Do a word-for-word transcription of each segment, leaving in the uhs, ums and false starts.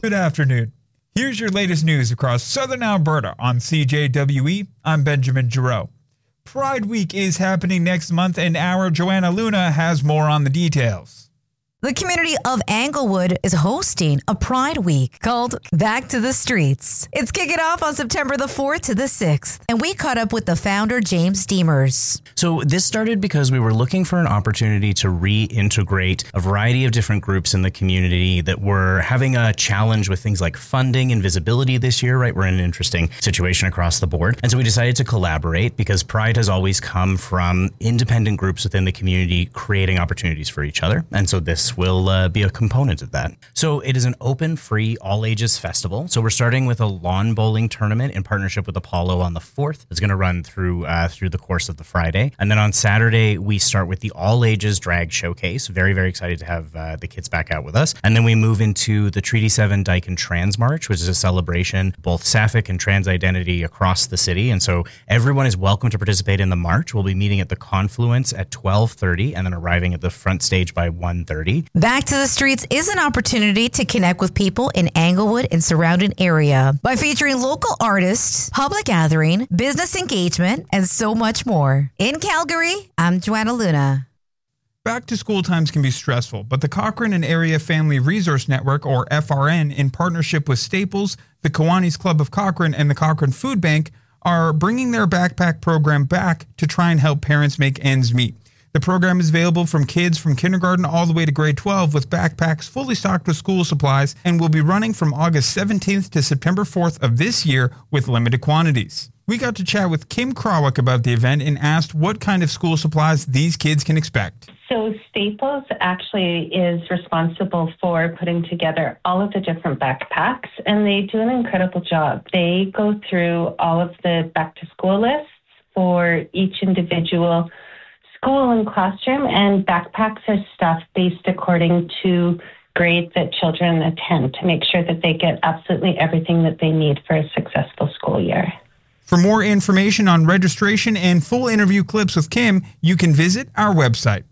Good afternoon. Here's your latest news across southern Alberta on C J W E. I'm Benjamin Giroux. Pride Week is happening next month, and our Joanna Luna has more on the details. The community of Englewood is hosting a Pride Week called Back to the Streets. It's kicking off on September the fourth to the sixth, and we caught up with the founder, James Demers. So this started because we were looking for an opportunity to reintegrate a variety of different groups in the community that were having a challenge with things like funding and visibility this year, right? We're in an interesting situation across the board. And so we decided to collaborate because Pride has always come from independent groups within the community creating opportunities for each other. And so this will uh, be a component of that. So it is an open, free, all-ages festival. So we're starting with a lawn bowling tournament in partnership with Apollo on the fourth. It's going to run through uh, through the course of the Friday. And then on Saturday, we start with the all-ages drag showcase. Very, very excited to have uh, the kids back out with us. And then we move into the Treaty seven Dyke and Trans March, which is a celebration both sapphic and trans identity across the city. And so everyone is welcome to participate in the march. We'll be meeting at the Confluence at twelve thirty and then arriving at the front stage by one thirty. Back to the Streets is an opportunity to connect with people in Englewood and surrounding area by featuring local artists, public gathering, business engagement, and so much more. In Calgary, I'm Joanna Luna. Back to school times can be stressful, but the Cochrane and Area Family Resource Network, or F R N, in partnership with Staples, the Kiwanis Club of Cochrane, and the Cochrane Food Bank, are bringing their backpack program back to try and help parents make ends meet. The program is available from kids from kindergarten all the way to grade twelve with backpacks fully stocked with school supplies and will be running from August seventeenth to September fourth of this year with limited quantities. We got to chat with Kim Krawick about the event and asked what kind of school supplies these kids can expect. So Staples actually is responsible for putting together all of the different backpacks, and they do an incredible job. They go through all of the back to school lists for each individual school and classroom, and backpacks are stuffed based according to grade that children attend to make sure that they get absolutely everything that they need for a successful school year. For more information on registration and full interview clips with Kim, you can visit our website.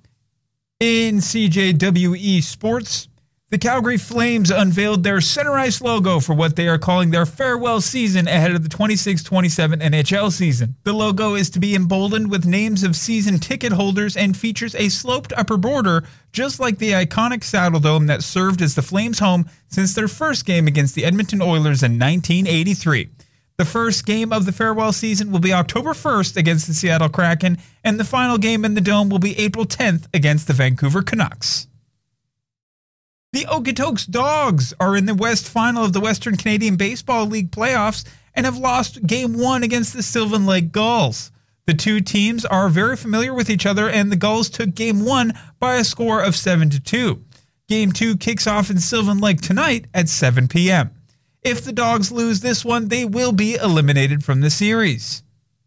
In C J W E Sports, the Calgary Flames unveiled their center ice logo for what they are calling their farewell season ahead of the twenty-six twenty-seven N H L season. The logo is to be emboldened with names of season ticket holders and features a sloped upper border, just like the iconic Saddle Dome that served as the Flames' home since their first game against the Edmonton Oilers in nineteen eighty-three. The first game of the farewell season will be October first against the Seattle Kraken, and the final game in the Dome will be April tenth against the Vancouver Canucks. The Okotoks Dogs are in the West Final of the Western Canadian Baseball League playoffs and have lost Game one against the Sylvan Lake Gulls. The two teams are very familiar with each other, and the Gulls took Game one by a score of seven to two. Game two kicks off in Sylvan Lake tonight at seven p.m. If the Dogs lose this one, they will be eliminated from the series.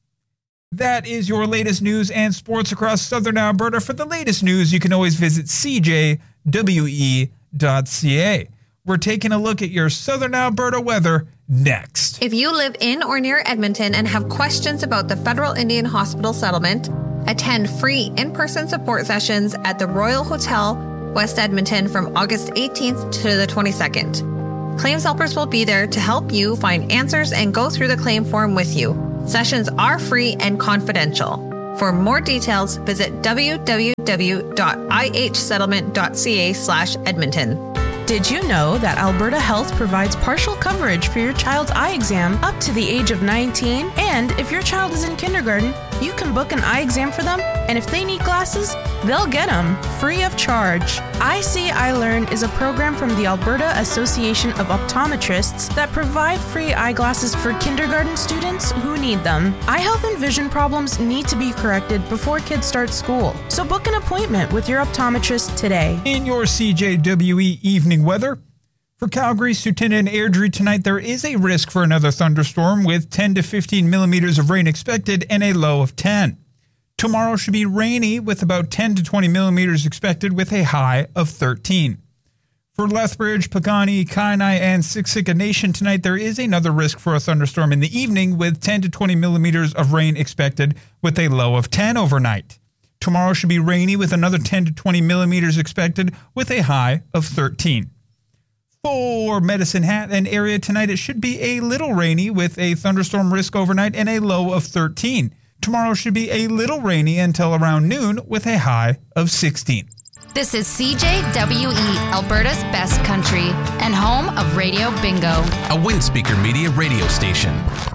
That is your latest news and sports across southern Alberta. For the latest news, you can always visit C J W E dot C A. We're taking a look at your southern Alberta weather next. If you live in or near Edmonton and have questions about the Federal Indian Hospital settlement, attend free in-person support sessions at the Royal Hotel, West Edmonton from August eighteenth to the twenty-second. Claims helpers will be there to help you find answers and go through the claim form with you. Sessions are free and confidential. For more details, visit w w w dot i h settlement dot c a slash Edmonton. Did you know that Alberta Health provides partial coverage for your child's eye exam up to the age of nineteen? And if your child is in kindergarten, you can book an eye exam for them, and if they need glasses, they'll get them free of charge. I See, I Learn is a program from the Alberta Association of Optometrists that provide free eyeglasses for kindergarten students who need them. Eye health and vision problems need to be corrected before kids start school, so book an appointment with your optometrist today. In your C J W E evening weather, for Calgary, Sutina, and Airdrie tonight, there is a risk for another thunderstorm with ten to fifteen millimeters of rain expected and a low of ten. Tomorrow should be rainy with about ten to twenty millimeters expected with a high of thirteen. For Lethbridge, Pagani, Kainai, and Siksika Nation tonight, there is another risk for a thunderstorm in the evening with ten to twenty millimeters of rain expected with a low of ten overnight. Tomorrow should be rainy with another ten to twenty millimeters expected with a high of thirteen. For Medicine Hat and area tonight, it should be a little rainy with a thunderstorm risk overnight and a low of thirteen. Tomorrow should be a little rainy until around noon with a high of sixteen. This is C J W E, Alberta's best country and home of Radio Bingo, a Windspeaker Media radio station.